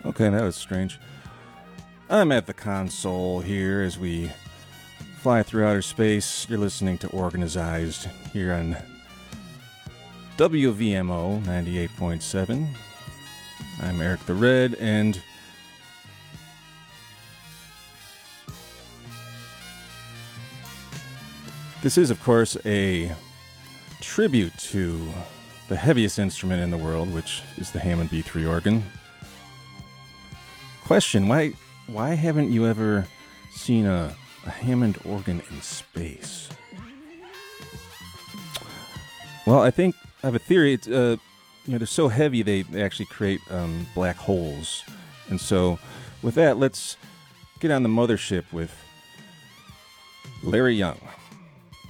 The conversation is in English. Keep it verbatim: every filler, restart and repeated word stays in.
Okay, that was strange. I'm at the console here as we fly through outer space. You're listening to Organized here on W V M O ninety-eight point seven. I'm Eric the Red, and this is, of course, a tribute to the heaviest instrument in the world, which is the Hammond B three organ. Question, why why haven't you ever seen a, a Hammond organ in space? Well, I think I have a theory. It's, uh, you know, they're so heavy they, they actually create um, black holes. And so with that, let's get on the mothership with Larry Young.